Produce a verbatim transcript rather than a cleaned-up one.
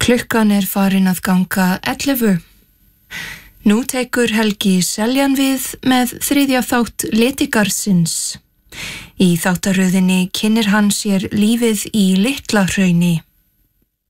Klukkan er farin að ganga ellefu. Nú tekur Helgi Seljan við með þriðja þátt Letigarðsins. Í þáttaröðinni kynnir hann sér lífið í Litla-Hrauni.